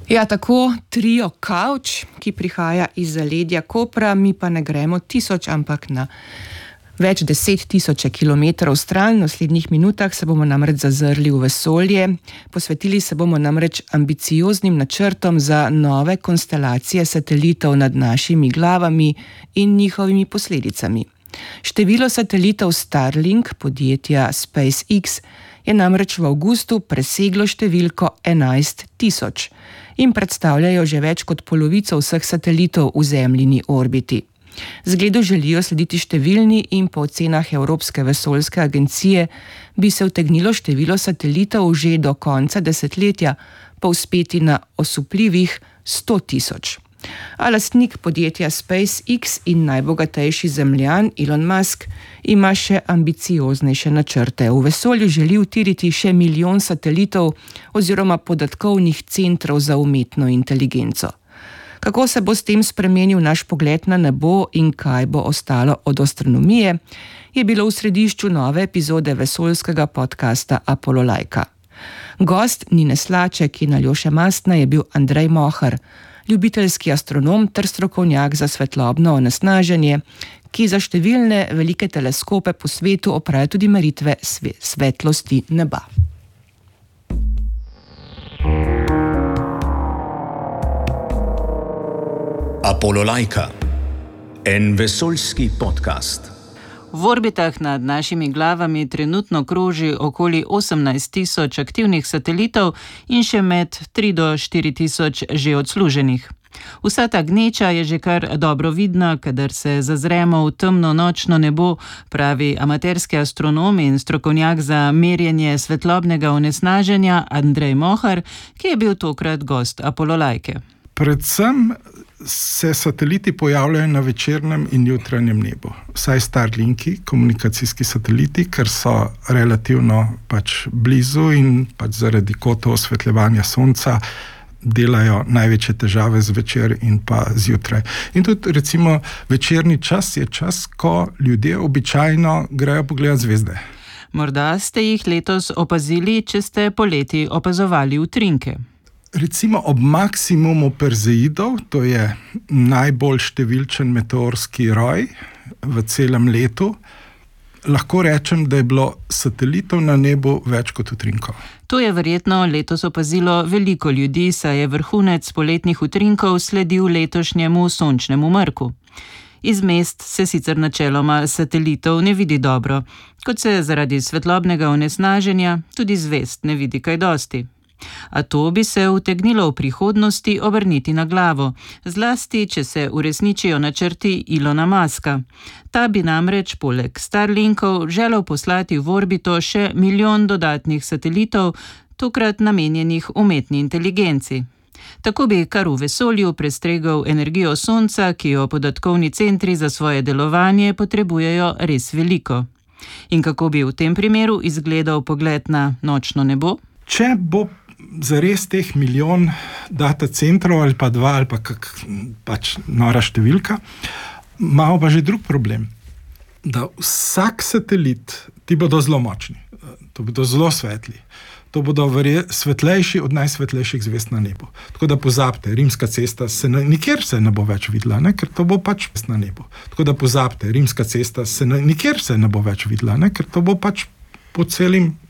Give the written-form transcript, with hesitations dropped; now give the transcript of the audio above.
Ja, tako trio Kavč, ki prihaja iz zaledja Kopra, mi pa ne gremo 1000, ampak na več 10.000 kilometrov stran. V naslednjih minutah se bomo namreč zazrli v vesolje. Posvetili se bomo namreč ambicioznim načrtom za nove konstelacije satelitov nad našimi glavami in njihovimi posledicami. Število satelitov Starlink podjetja SpaceX je namreč v avgustu preseglo številko 11.000 in predstavljajo že več kot polovico vseh satelitov v Zemljini orbiti. Zgledu želijo slediti številni in po ocenah Evropske vesoljske agencije bi se utegnilo število satelitov že do konca desetletja povzpeti na osupljivih 100.000. A lastnik podjetja SpaceX in najbogatejši Zemljan Elon Musk ima še ambicioznejše načrte. V vesolju želi utiriti še 1 milijon satelitov oziroma podatkovnih centrov za umetno inteligenco. Kako se bo s tem spremenil naš pogled na nebo in kaj bo ostalo od astronomije, je bilo v središču nove epizode vesoljskega podcasta Apololajka. Gost Nine Slaček in Aljoše Mastna je bil Andrej Mohar, ljubiteljski astronom ter strokovnjak za svetlobno onesnaženje, ki za številne velike teleskope po svetu opravlja tudi meritve svetlosti neba. Apololajka, en vesoljski podcast. V orbitah nad našimi glavami trenutno kroži okoli 18.000 aktivnih satelitov in še med 3 do 4.000 že odsluženih. Vsa ta gneča je že kar dobro vidna, kadar se zazremo v temno nočno nebo, pravi amaterski astronom in strokovnjak za merjenje svetlobnega onesnaženja Andrej Mohar, ki je bil tokrat gost Apololajke. Predvsem se sateliti pojavljajo na večernem in jutranjem nebu. Vsaj Starlinki, komunikacijski sateliti, ker so relativno blizu in zaradi kotov osvetljevanja sonca delajo največje težave zvečer in pa zjutraj. In tudi recimo večerni čas je čas, ko ljudje običajno grejo pogledati zvezde. Morda ste jih letos opazili, če ste poleti opazovali utrinke. Recimo ob maksimumu Perseidov, to je najbolj številčen meteorski roj v celem letu, lahko rečem, da je bilo satelitov na nebu več kot utrinkov. To je verjetno letos opazilo veliko ljudi, saj je vrhunec poletnih utrinkov sledil letošnjemu sončnemu mrku. Iz mest se sicer načeloma satelitov ne vidi dobro, kot se zaradi svetlobnega onesnaženja tudi zvezd ne vidi kaj dosti. A to bi se utegnilo v prihodnosti obrniti na glavo, zlasti, če se uresničijo načrti Elona Muska. Ta bi namreč poleg Starlinkov želel poslati v orbito še 1 milijon dodatnih satelitov, tokrat namenjenih umetni inteligenci. Tako bi kar v vesolju prestregel energijo sonca, ki jo podatkovni centri za svoje delovanje potrebujejo res veliko. In kako bi v tem primeru izgledal pogled na nočno nebo? Če bo zares teh 1 milijon data centrov ali pa 2 ali pa nora številka, imamo pa že drug problem, da vsak satelit, ti bodo zelo močni, to bodo zelo svetli, to bodo svetlejši od najsvetlejših zvezd na nebu. Tako da pozabite, Rimska cesta nikjer se ne bo več videla, ker to bo na nebu. Tako da pozabite, Rimska cesta nikjer se ne bo več videla, ker to bo po celim